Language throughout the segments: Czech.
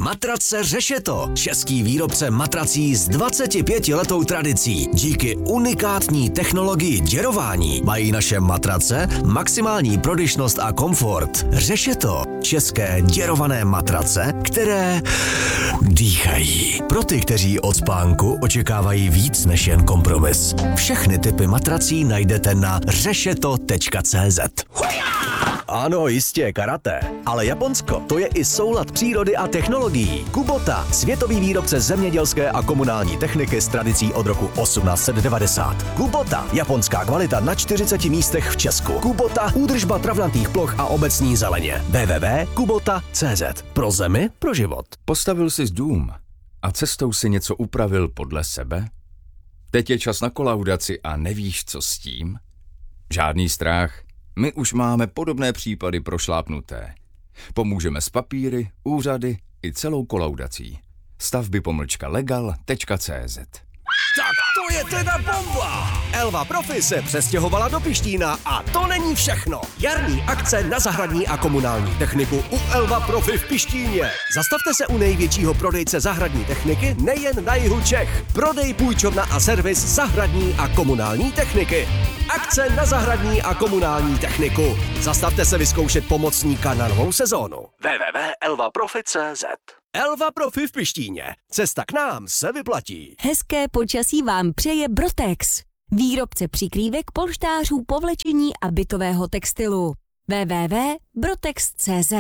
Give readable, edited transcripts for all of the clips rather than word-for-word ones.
Matrace Řešeto, český výrobce matrací s 25letou tradicí. Díky unikátní technologii děrování mají naše matrace maximální prodyšnost a komfort. Řešeto, české děrované matrace, které dýchají. Pro ty, kteří od spánku očekávají víc než jen kompromis. Všechny typy matrací najdete na řešeto.cz. Ano, jistě, karate. Ale Japonsko, to je i soulad přírody a technologií. Kubota, světový výrobce zemědělské a komunální techniky s tradicí od roku 1890. Kubota, japonská kvalita na 40 místech v Česku. Kubota, údržba travnatých ploch a obecní zeleně. www.kubota.cz. Pro zemi, pro život. Postavil jsi dům a cestou si něco upravil podle sebe? Teď je čas na kolaudaci a nevíš, co s tím? Žádný strach. My už máme podobné případy prošlápnuté. Pomůžeme s papíry, úřady i celou kolaudací. stavby-legal.cz. Tak to je teda bomba! Elva Profi se přestěhovala do Pištína a to není všechno. Jarní akce na zahradní a komunální techniku u Elva Profi v Pištíně. Zastavte se u největšího prodejce zahradní techniky nejen na jihu Čech. Prodej, půjčovna a servis zahradní a komunální techniky. Akce na zahradní a komunální techniku. Zastavte se vyzkoušet pomocníka na novou sezónu. www.elvaprofi.cz. Elva Profi v Pištíně. Cesta k nám se vyplatí. Hezké počasí vám přeje Brotex. Výrobce přikrývek, polštářů, povlečení a bytového textilu. www.brotex.cz.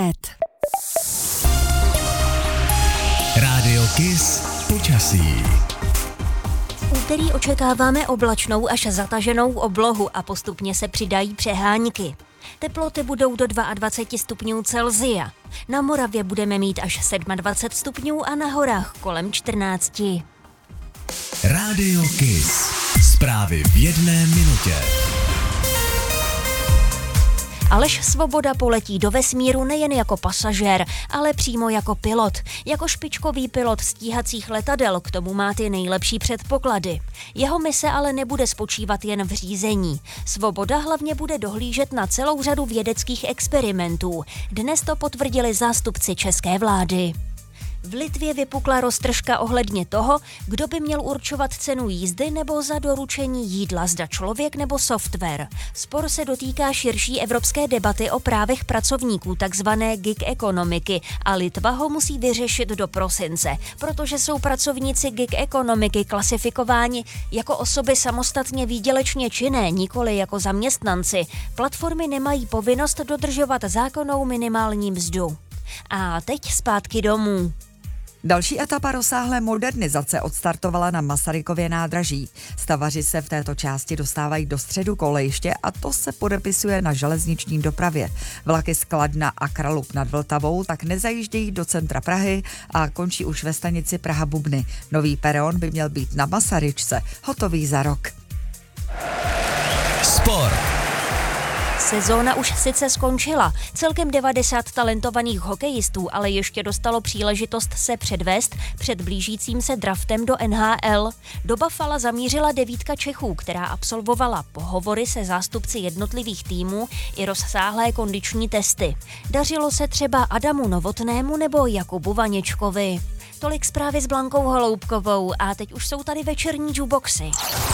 Rádio Kiss počasí. V úterý očekáváme oblačnou až zataženou oblohu a postupně se přidají přehánky. Teploty budou do 22 stupňů Celsia. Na Moravě budeme mít až 27 stupňů a na horách kolem 14. Rádio Kiss. Zprávy v 1 minutě. Aleš Svoboda poletí do vesmíru nejen jako pasažér, ale přímo jako pilot. Jako špičkový pilot stíhacích letadel k tomu má ty nejlepší předpoklady. Jeho mise ale nebude spočívat jen v řízení. Svoboda hlavně bude dohlížet na celou řadu vědeckých experimentů. Dnes to potvrdili zástupci české vlády. V Litvě vypukla roztržka ohledně toho, kdo by měl určovat cenu jízdy nebo za doručení jídla, zda člověk nebo software. Spor se dotýká širší evropské debaty o právech pracovníků, takzvané gig ekonomiky, a Litva ho musí vyřešit do prosince, protože jsou pracovníci gig ekonomiky klasifikováni jako osoby samostatně výdělečně činné, nikoli jako zaměstnanci. Platformy nemají povinnost dodržovat zákonnou minimální mzdu. A teď zpátky domů. Další etapa rozsáhlé modernizace odstartovala na Masarykově nádraží. Stavaři se v této části dostávají do středu kolejiště a to se podepisuje na železniční dopravě. Vlaky z Kladna a Kralupy nad Vltavou tak nezajíždějí do centra Prahy a končí už ve stanici Praha-Bubny. Nový peron by měl být na Masaryčce hotový za rok. Sport. Sezóna už sice skončila. Celkem 90 talentovaných hokejistů ale ještě dostalo příležitost se předvést před blížícím se draftem do NHL. Do Buffala zamířila 9 Čechů, která absolvovala pohovory se zástupci jednotlivých týmů i rozsáhlé kondiční testy. Dařilo se třeba Adamu Novotnému nebo Jakubu Vaněčkovi. Tolik zprávy s Blankou Holoubkovou a teď už jsou tady večerní jukeboxy.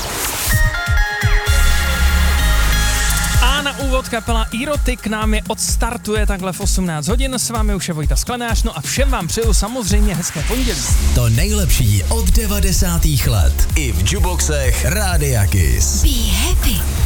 A na úvod kapela Erotic nám je odstartuje takhle v 18 hodin. S vámi už je Vojta Sklenář, no a všem vám přeju samozřejmě hezké pondělí. To nejlepší od 90. let. I v jukeboxech Rádia Kiss. Be happy.